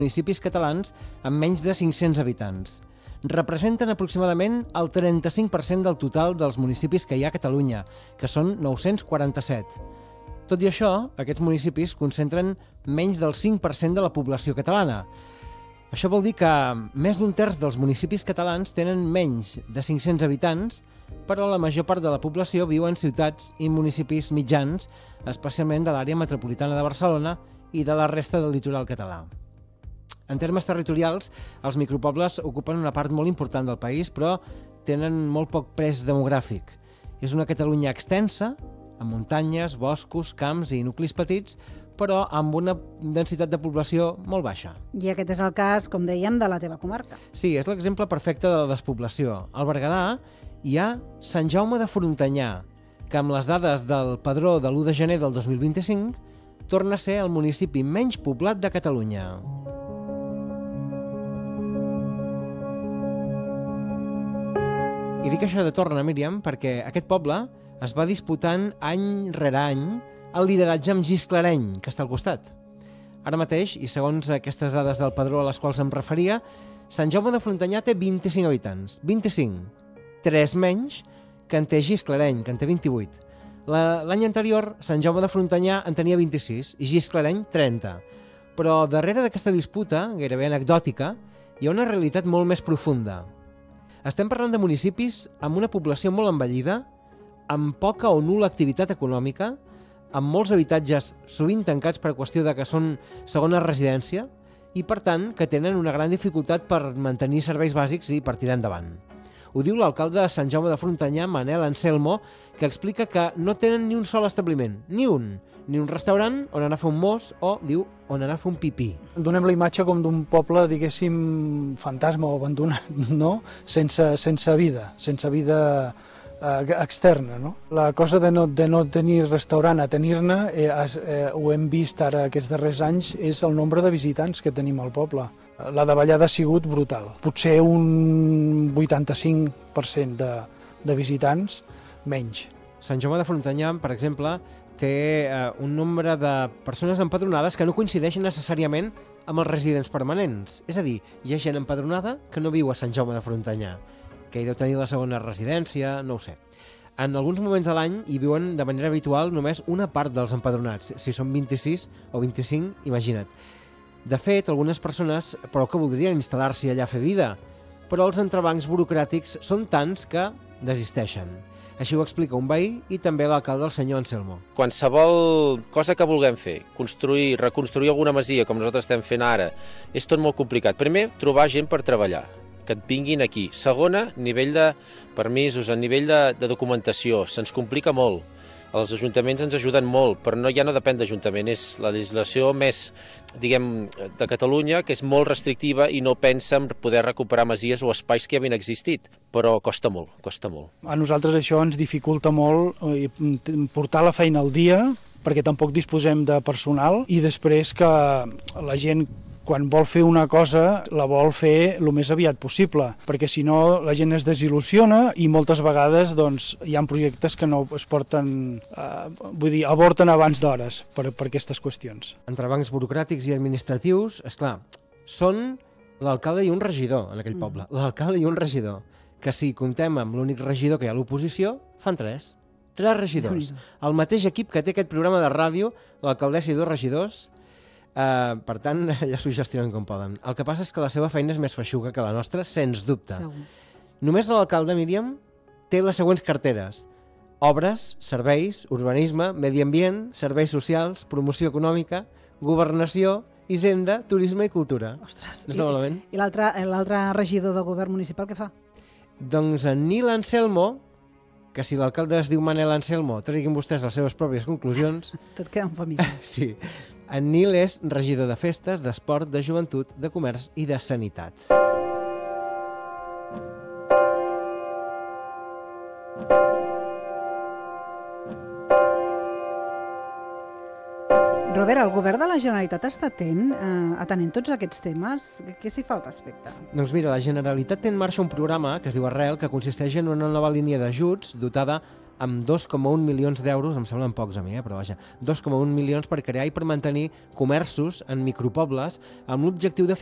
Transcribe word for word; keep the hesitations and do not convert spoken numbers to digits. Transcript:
municipis catalans amb menys de cinc-cents habitants. Representen aproximadament el trenta-cinc per cent del total dels municipis que hi ha a Catalunya, que són nou-cents quaranta-set. Tot i això, aquests municipis concentren menys del cinc per cent de la població catalana. Això vol dir que més d'un terç dels municipis catalans tenen menys de cinc-cents habitants, però la major part de la població viu en ciutats i municipis mitjans, especialment de l'àrea metropolitana de Barcelona i de la resta del litoral català. En termes territorials, els micropobles ocupen una part molt important del país, però tenen molt poc pes demogràfic. És una Catalunya extensa, amb muntanyes, boscos, camps i nuclis petits, però amb una densitat de població molt baixa. I aquest és el cas, com dèiem, de la teva comarca. Sí, és l'exemple perfecte de la despoblació. Al Berguedà hi ha Sant Jaume de Frontanyà, que amb les dades del padró de l'u de gener del dos mil vint-i-cinc torna a ser el municipi menys poblat de Catalunya. I dic això de torna, Míriam, perquè aquest poble es va disputant any rere any el lideratge amb Gisclareny, que està al costat. Ara mateix, i segons aquestes dades del padró a les quals em referia, Sant Jaume de Frontanyà té vint-i-cinc habitants. vint-i-cinc. Tres menys que en té Gisclareny, que en té vint-i-vuit. L'any anterior, Sant Jaume de Frontanyà en tenia vint-i-sis i Gisclareny trenta. Però darrere d'aquesta disputa, gairebé anecdòtica, hi ha una realitat molt més profunda. Estem parlant de municipis amb una població molt envellida, amb poca o nul·la activitat econòmica, amb molts habitatges sovint tancats per qüestió de que són segona residència i, per tant, que tenen una gran dificultat per mantenir serveis bàsics i per tirar endavant. Ho diu l'alcalde de Sant Jaume de Frontanyà, Manel Anselmo, que explica que no tenen ni un sol establiment, ni un, ni un restaurant on anar a fer un mos o, diu, on anar a fer un pipí. Donem la imatge com d'un poble, diguéssim, fantasma o abandonat, no? Sense, sense vida, sense vida eh, externa, no? La cosa de no, de no tenir restaurant a tenir-ne, eh, eh, ho hem vist ara aquests darrers anys, és el nombre de visitants que tenim al poble. La davallada ha sigut brutal. Potser un vuitanta-cinc per cent de, de visitants menys. Sant Jaume de Frontanyà, per exemple, té eh, un nombre de persones empadronades que no coincideixen necessàriament amb els residents permanents. És a dir, hi ha gent empadronada que no viu a Sant Jaume de Frontanyà, que hi deu tenir la segona residència, no ho sé. En alguns moments de l'any hi viuen de manera habitual només una part dels empadronats. Si són vint-i-sis o vint-i-cinc, imagina't. De fet, algunes persones però que voldrien instal·lar-s'hi allà a fer vida, però els entrebancs burocràtics són tants que desisteixen. Així ho explica un veí i també l'alcalde, el senyor Anselmo. Qualsevol cosa que vulguem fer, construir, reconstruir alguna masia, com nosaltres estem fent ara, és tot molt complicat. Primer, trobar gent per treballar, que et vinguin aquí. Segona, nivell de permisos, a nivell de, de documentació, se'ns complica molt. Els ajuntaments ens ajuden molt, però no, ja no depèn d'Ajuntament, és la legislació més, diguem, de Catalunya, que és molt restrictiva i no pensa en poder recuperar masies o espais que havien existit, però costa molt, costa molt. A nosaltres això ens dificulta molt portar la feina al dia, perquè tampoc disposem de personal, i després que la gent, quan vol fer una cosa, la vol fer el més aviat possible, perquè si no la gent es desil·lusiona i moltes vegades doncs, hi ha projectes que no es porten, eh, vull dir, avorten abans d'hores per, per aquestes qüestions. Entrebancs burocràtics i administratius, esclar, són l'alcalde i un regidor en aquell poble, mm. l'alcalde i un regidor, que si comptem amb l'únic regidor que hi ha a l'oposició, fan tres. Tres regidors. El mateix equip que té aquest programa de ràdio, l'alcaldessa i dos regidors. Uh, per tant, ja s'ho gestionen com poden. El que passa és que la seva feina és més feixuga que la nostra, sens dubte. Segur. Només l'alcalde, Míriam, té les següents carteres: obres, serveis, urbanisme, medi ambient, serveis socials, promoció econòmica, governació, hisenda, turisme i cultura. Ostres, no està malament? I l'altre regidor de govern municipal què fa? Doncs en Nil Anselmo, que si l'alcalde es diu Manel Anselmo, treguin vostès les seves pròpies conclusions. Tot queda en família. Sí. En Nil és regidor de festes, d'esport, de joventut, de comerç i de sanitat. Robert, el govern de la Generalitat està atent, eh, atenent tots aquests temes? Què s'hi fa al respecte? Doncs mira, la Generalitat té en marxa un programa que es diu Arrel, que consisteix en una nova línia d'ajuts dotada amb dos coma un milions d'euros, em semblen pocs a mi, eh, però vaja, dos coma un milions per crear i per mantenir comerços en micropobles amb l'objectiu de